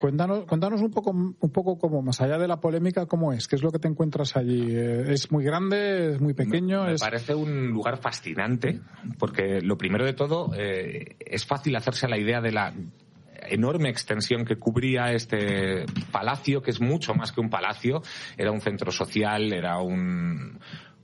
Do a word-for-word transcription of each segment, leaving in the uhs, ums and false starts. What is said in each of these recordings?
Cuéntanos, cuéntanos un poco, un poco como más allá de la polémica, ¿cómo es? ¿Qué es lo que te encuentras allí? ¿Es muy grande? ¿Es muy pequeño? Me, me es... parece un lugar fascinante, porque lo primero de todo, eh, es fácil hacerse la idea de la enorme extensión que cubría este palacio, que es mucho más que un palacio. Era un centro social, era un...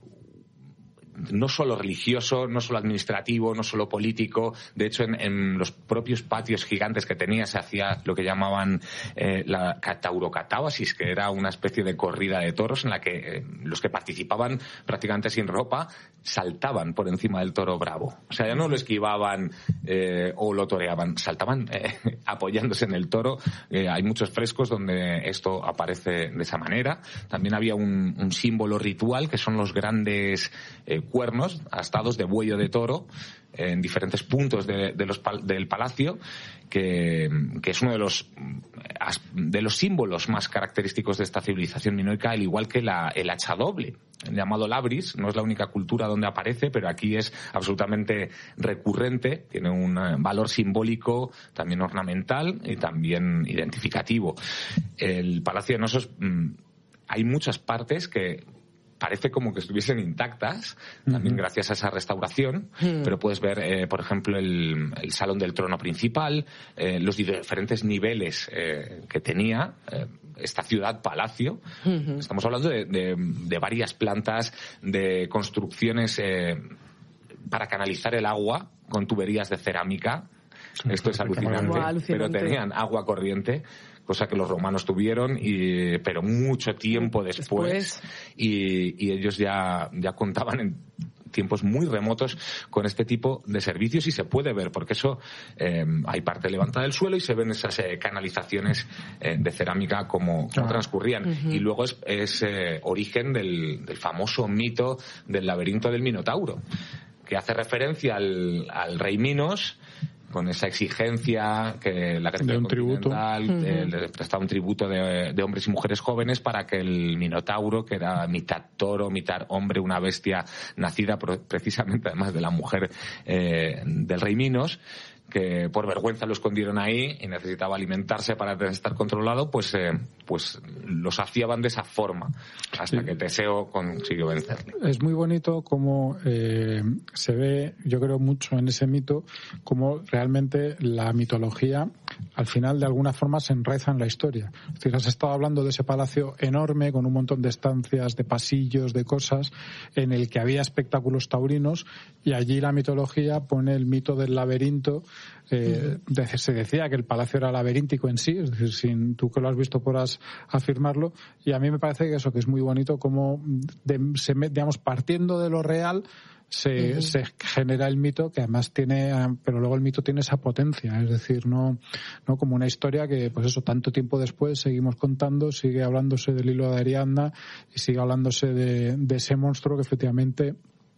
no solo religioso, no solo administrativo, no solo político. De hecho, en, en los propios patios gigantes que tenía se hacía lo que llamaban eh, la cataurocatábasis, que era una especie de corrida de toros en la que eh, los que participaban prácticamente sin ropa saltaban por encima del toro bravo. O sea, ya no lo esquivaban eh, o lo toreaban, saltaban eh, apoyándose en el toro. Eh, hay muchos frescos donde esto aparece de esa manera. También había un, un símbolo ritual, que son los grandes eh, cuernos astados de buey de toro en diferentes puntos de, de los, del palacio, que, que es uno de los de los símbolos más característicos de esta civilización minoica, al igual que la, el hacha doble, llamado labris. No es la única cultura donde aparece, pero aquí es absolutamente recurrente, tiene un valor simbólico, también ornamental y también identificativo. El Palacio de Nosos, mmm, hay muchas partes que parece como que estuviesen intactas, también uh-huh. gracias a esa restauración, uh-huh. pero puedes ver, eh, por ejemplo, el, el Salón del Trono principal, eh, los diferentes niveles eh, que tenía eh, esta ciudad-palacio. Uh-huh. Estamos hablando de, de, de varias plantas, de construcciones eh, para canalizar el agua con tuberías de cerámica. Esto es alucinante, wow, alucinante, pero tenían agua corriente, cosa que los romanos tuvieron, y, pero mucho tiempo después, después. Y, y ellos ya, ya contaban en tiempos muy remotos con este tipo de servicios, y se puede ver, porque eso eh, hay parte levantada del suelo y se ven esas eh, canalizaciones eh, de cerámica como, como ah. transcurrían. Uh-huh. Y luego es, es eh, origen del, del famoso mito del laberinto del Minotauro, que hace referencia al, al rey Minos, con esa exigencia que la Grecia continental eh, le prestaba un tributo de, de hombres y mujeres jóvenes para que el Minotauro, que era mitad toro, mitad hombre, una bestia nacida precisamente además de la mujer eh, del rey Minos, que por vergüenza lo escondieron ahí y necesitaba alimentarse para estar controlado, pues eh, pues lo saciaban de esa forma hasta sí. que Teseo consiguió vencerle. Es muy bonito cómo eh, se ve, yo creo mucho en ese mito, cómo realmente la mitología al final de alguna forma se enraiza en la historia. Es decir, has estado hablando de ese palacio enorme con un montón de estancias, de pasillos, de cosas, en el que había espectáculos taurinos, y allí la mitología pone el mito del laberinto. Eh, de, se decía que el palacio era laberíntico en sí, es decir, sin tú que lo has visto podrás afirmarlo, y a mí me parece que eso, que es muy bonito como de, se, digamos, partiendo de lo real se, uh-huh. se genera el mito, que además tiene, pero luego el mito tiene esa potencia, es decir, no, no como una historia que, pues eso, tanto tiempo después seguimos contando, sigue hablándose del hilo de Ariadna y sigue hablándose de, de ese monstruo que efectivamente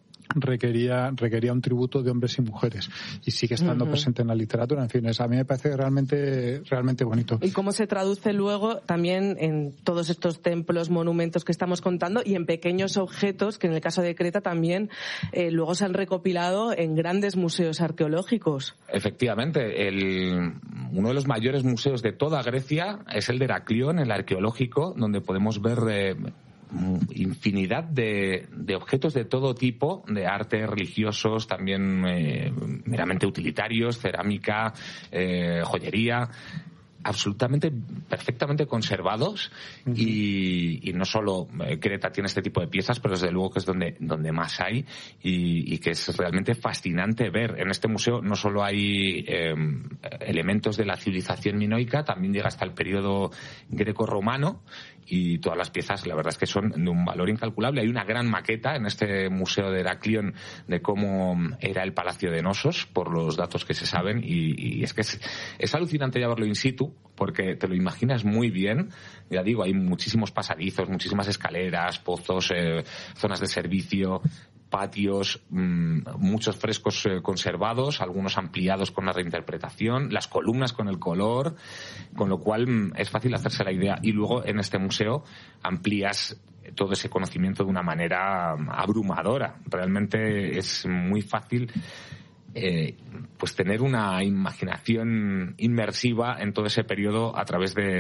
requería requería un tributo de hombres y mujeres, y sigue estando uh-huh. presente en la literatura. En fin, es, a mí me parece realmente realmente bonito. Y cómo se traduce luego también en todos estos templos, monumentos que estamos contando, y en pequeños objetos que en el caso de Creta también eh, luego se han recopilado en grandes museos arqueológicos. Efectivamente, el, uno de los mayores museos de toda Grecia es el de Heraclión, el arqueológico, donde podemos ver eh, infinidad de, de objetos de todo tipo, de arte, religiosos, también eh, meramente utilitarios, cerámica, eh, joyería, absolutamente perfectamente conservados. Uh-huh. y, y no solo eh, Creta tiene este tipo de piezas, pero desde luego que es donde, donde más hay, y, y que es realmente fascinante ver. En este museo no solo hay eh, elementos de la civilización minoica, también llega hasta el periodo greco-romano, y todas las piezas, la verdad es que son de un valor incalculable. Hay una gran maqueta en este museo de Heraclión de cómo era el Palacio de Nosos, por los datos que se saben, y, y es que es, es alucinante ya verlo in situ, porque te lo imaginas muy bien. Ya digo, hay muchísimos pasadizos, muchísimas escaleras, pozos, eh, zonas de servicio, patios, mmm, muchos frescos eh, conservados, algunos ampliados con la reinterpretación, las columnas con el color, con lo cual mmm, es fácil hacerse la idea. Y luego en este museo amplías todo ese conocimiento de una manera abrumadora. Realmente es muy fácil eh, pues tener una imaginación inmersiva en todo ese periodo a través de